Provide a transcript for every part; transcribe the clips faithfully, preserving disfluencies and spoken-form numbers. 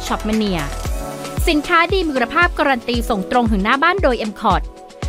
Shopmania สินค้าดีมีคุณภาพการันตีส่งตรงถึงหน้าบ้านโดย เอ็ม คอร์ด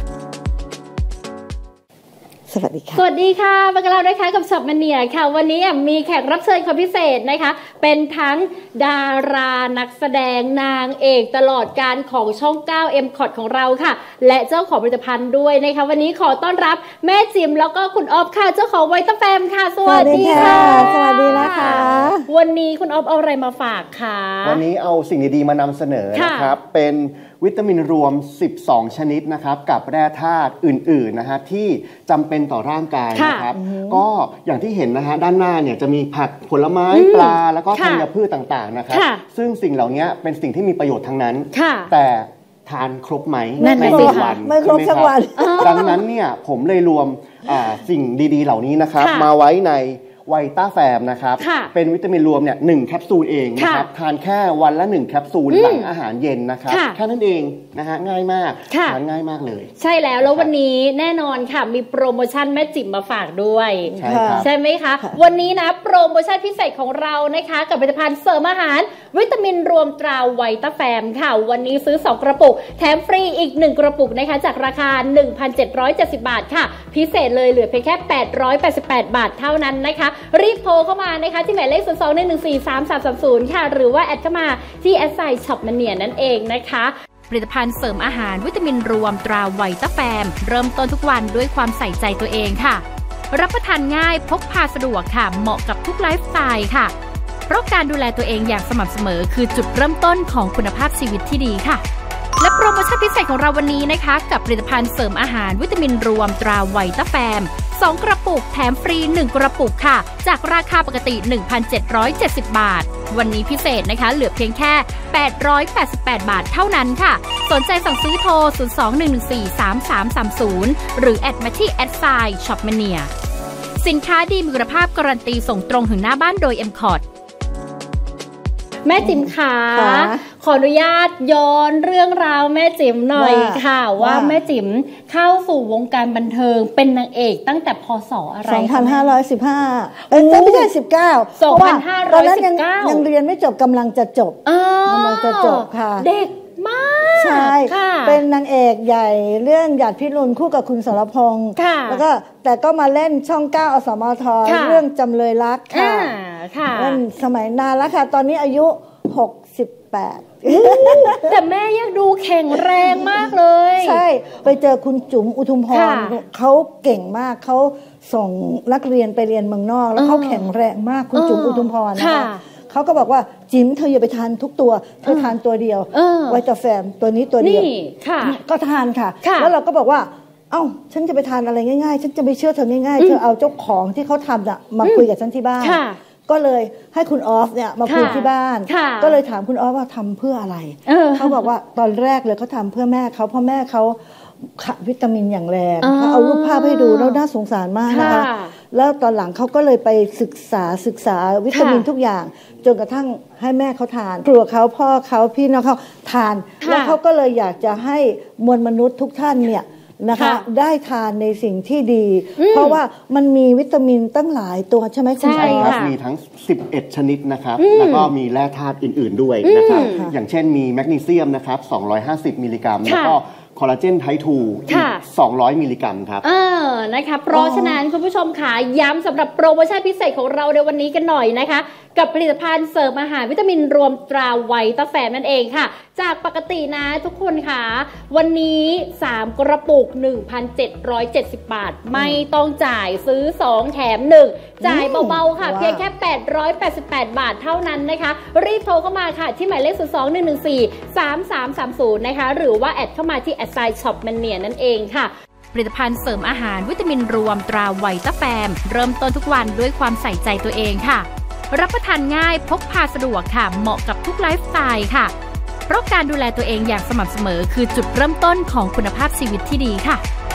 สวัสดีค่ะสวัสดีค่ะมากับเรานะคะกับช็อปมาเนียค่ะวันนี้มีแขกรับเชิญคนพิเศษนะคะเป็นทั้งดารานักแสดงนางเอกตลอดการของช่องเก้า เอ็ม คอร์ด ของเราค่ะและเจ้าของผลิตภัณฑ์ด้วยนะคะวันนี้ขอต้อนรับแม่จิมแล้วก็คุณออฟค่ะเจ้าของไวต้าแฟมค่ะสวัสดีค่ะสวัสดีนะคะวันนี้คุณออฟเอาอะไรมาฝากคะวันนี้เอาสิ่งดีๆมานำเสนอนะครับเป็นวิตามินรวมสิบสองชนิดนะครับกับแร่ธาตุอื่นๆนะฮะที่จำเป็นต่อร่างกายนะครับก็อย่างที่เห็นนะฮะด้านหน้าเนี่ยจะมีผักผลไม้ปลาแล้วก็ธัญพืชต่างๆนะครับซึ่งสิ่งเหล่านี้เป็นสิ่งที่มีประโยชน์ทั้งนั้นแต่ทานครบไหมในทุกวันไม่ครบสักวันดังนั้นเนี่ยผมเลยรวมสิ่งดีๆเหล่านี้นะครับมาไว้ในไวต้าแฟมนะครับเป็นวิตามินรวมเนี่ยหนึ่งแคปซูลเองนะครับทานแค่วันละหนึ่งแคปซูลหลังอาหารเย็นนะครับแค่นั้นเองนะฮะง่ายมากทานง่ายมากเลยใช่แล้วแล้ววันนี้แน่นอนค่ะมีโปรโมชั่นแม่จิ๋มมาฝากด้วยใช่ครับใช่ไหมคะวันนี้นะโปรโมชั่นพิเศษของเรานะคะกับผลิตภัณฑ์เสริมอาหารวิตามินรวมตราไวต้าแฟมค่ะวันนี้ซื้อสองกระปุกแถมฟรีอีกหนึ่งกระปุกนะคะจากราคา หนึ่งพันเจ็ดร้อยเจ็ดสิบ บาทค่ะพิเศษเลยเหลือเพียงแค่แปดร้อยแปดสิบแปดบาทเท่านั้นนะคะรีบโทรเข้ามานะคะที่หมายเลขศูนย์ สอง หนึ่ง หนึ่ง สี่ สาม สาม สาม ศูนย์ค่ะหรือว่าแอดเข้ามาที่แอดไซน์ช็อปมาเนียนั่นเองนะคะผลิตภัณฑ์เสริมอาหารวิตามินรวมตราไวต้าแฟมเริ่มต้นทุกวันด้วยความใส่ใจตัวเองค่ะรับประทานง่ายพกพาสะดวกค่ะเหมาะกับทุกไลฟ์สไตล์ค่ะเพราะการดูแลตัวเองอย่างสม่ำเสมอคือจุดเริ่มต้นของคุณภาพชีวิตที่ดีค่ะและโปรโมชั่นพิเศษของเราวันนี้นะคะกับผลิตภัณฑ์เสริมอาหารวิตามินรวมตราไวต้าแฟมสองกระปุกแถมฟรีหนึ่งกระปุกค่ะจากราคาปกติ หนึ่งพันเจ็ดร้อยเจ็ดสิบ บาทวันนี้พิเศษนะคะเหลือเพียงแค่แปดร้อยแปดสิบแปดบาทเท่านั้นค่ะสนใจสั่งซื้อโทรศูนย์ สอง หนึ่ง หนึ่ง สี่ สาม สาม สาม ศูนย์หรือแอดมาที่แอดไซน์ช็อปมาเนียสินค้าดีมีคุณภาพการันตีส่งตรงถึงหน้าบ้านโดย เอ็ม คอร์ดแม่จิ๋มขาขออนุญาตย้อนเรื่องราวแม่จิ๋มหน่อยค่ะว่าแม่จิ๋มเข้าสู่วงการบันเทิงเป็นนางเอกตั้งแต่พ.ศ.อะไรสองพันห้าร้อยสิบห้าเอ้ยไม่ใช่สิบเก้าสองพันห้าร้อยสิบเก้าตอนนั้นยังยังเรียนไม่จบกำลังจะจบกำลังจะจบค่ะเด็กมากใช่เป็นนางเอกใหญ่เรื่องหยาดพิรุณคู่กับคุณสรพงษ์แล้วก็แต่ก็มาเล่นช่องเก้าอสมทเรื่องจำเลยรักค่ะเล่นสมัยนานแล้วค่ะตอนนี้อายุหกสิบแปดแต่แม่ยังดูแข็งแรงมากเลยใช่ไปเจอคุณจุ๋มอุทุมพรเขาเก่งมากเขาส่งนักเรียนไปเรียนเมืองนอกแล้วเขาแข็งแรงมากคุณจุ๋มอุทุมพรนะคะเขาก็บอกว่าจิ๋มเธออย่าไปทานทุกตัวเธอทานตัวเดียวไวต้าแฟมตัวนี้ตัวเดียวก็ทานค่ะแล้วเราก็บอกว่าเอ้าฉันจะไปทานอะไรง่ายๆฉันจะไปเชื่อเธอง่ายๆเธอเอาเจ้าของที่เขาทำน่ะมาคุยกับฉันที่บ้านก็เลยให้คุณออฟเนี่ยมาคุยที่บ้านก็เลยถามคุณออฟว่าทำเพื่ออะไรเขาบอกว่าตอนแรกเลยเขาทำเพื่อแม่เขาเพราะแม่เขาขาดวิตามินอย่างแรงเขาเอารูปภาพให้ดูแล้วน่าสงสารมากนะคะแล้วตอนหลังเขาก็เลยไปศึกษาศึกษาวิตามินทุกอย่างจนกระทั่งให้แม่เขาทานครัวเขาพ่อเขาพี่น้องเขาทานแล้วเขาก็เลยอยากจะให้มวลมนุษย์ทุกท่านเนี่ยนะคะได้ทานในสิ่งที่ดีเพราะว่ามันมีวิตามินตั้งหลายตัวใช่ไหมคุณใช่ครับมีทั้งสิบเอ็ดชนิดนะครับแล้วก็มีแร่ธาตุอื่นๆด้วยนะครับอย่างเช่นมีแมกนีเซียมนะครับสองร้อยห้าสิบมิลลิกรัมแล้วก็คอลลาเจนไทป์ทูอีกสองร้อยมิลลิกรัมครับเออนะคะเพราะฉะนั้นคุณผู้ชมค่ะย้ำสำหรับโปรโมชั่นพิเศษของเราในวันนี้กันหน่อยนะคะกับผลิตภัณฑ์เสริมอาหารวิตามินรวมตราไวต้าแฟมนั่นเองค่ะจากปกตินะทุกคนค่ะวันนี้สามกระปุก หนึ่งพันเจ็ดร้อยเจ็ดสิบ บาทไม่ต้องจ่ายซื้อสองแถมหนึ่งจ่ายเบาๆค่ะเพียงแค่แปดร้อยแปดสิบแปดบาทเท่านั้นนะคะรีบโทรเข้ามาค่ะที่หมายเลขศูนย์ สอง หนึ่ง หนึ่ง สี่ สาม สาม สาม ศูนย์นะคะหรือว่าแอดเข้ามาที่แอดไซน์ช็อปมันเนียนั่นเองค่ะผลิตภัณฑ์เสริมอาหารวิตามินรวมตราไวต้าแฟมเริ่มต้นทุกวันด้วยความใส่ใจตัวเองค่ะรับประทานง่ายพกพาสะดวกค่ะเหมาะกับทุกไลฟ์สไตล์ค่ะเพราะการดูแลตัวเองอย่างสม่ำเสมอคือจุดเริ่มต้นของคุณภาพชีวิตที่ดีค่ะ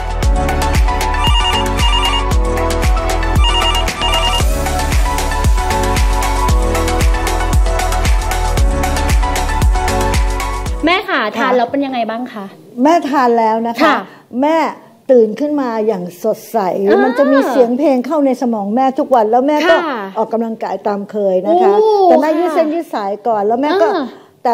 แม่ค่ะทานแล้วเป็นยังไงบ้างคะแม่ทานแล้วนะคะแม่ตื่นขึ้นมาอย่างสดใสมันจะมีเสียงเพลงเข้าในสมองแม่ทุกวันแล้วแม่ก็ออกกำลังกายตามเคยนะคะแต่แม่ยืดเส้นยืดสายก่อนแล้วแม่ก็